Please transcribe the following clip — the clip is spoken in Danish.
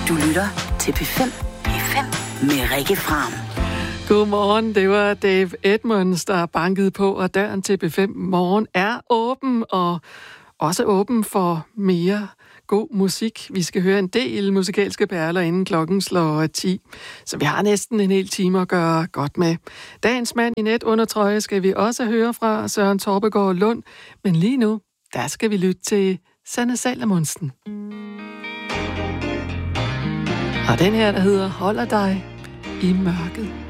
Du lytter til P5 med Rikke Fram. Godmorgen, det var Dave Edmunds, der bankede på, og døren til P5 Morgen er åben, og også åben for mere god musik. Vi skal høre en del musikalske perler, inden klokken slår 10, så vi har næsten en hel time at gøre godt med. Dagens mand i netundertrøje skal vi også høre fra Søren Torpegaard Lund, men lige nu, der skal vi lytte til Sanne Salomonsen. Og den her, der hedder Holder dig i mørket.